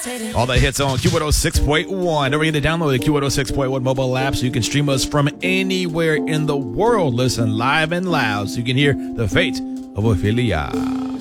All the hits on Q106.1. Don't forget to download the Q106.1 mobile app so you can stream us from anywhere in the world. Listen live and loud so you can hear the fate of Ophelia.